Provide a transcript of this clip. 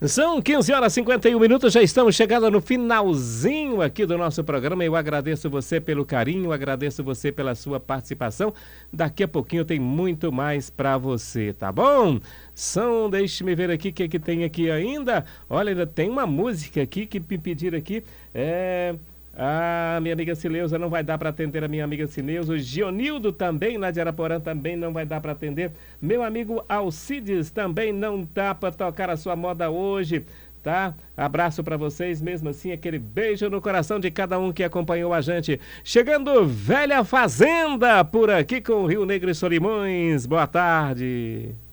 São 15 horas e 51 minutos, já estamos chegando no finalzinho aqui do nosso programa. Eu agradeço você pelo carinho, agradeço você pela sua participação. Daqui a pouquinho tem muito mais para você, tá bom? Deixe-me ver aqui o que tem aqui ainda. Olha, ainda tem uma música aqui que me pediram aqui. Minha amiga Cileuza não vai dar para atender a minha amiga Cileuza. O Gionildo também, lá de Araporã, também não vai dar para atender. Meu amigo Alcides também não dá para tocar a sua moda hoje, tá? Abraço para vocês, mesmo assim, aquele beijo no coração de cada um que acompanhou a gente. Chegando Velha Fazenda, por aqui com o Rio Negro e Solimões. Boa tarde.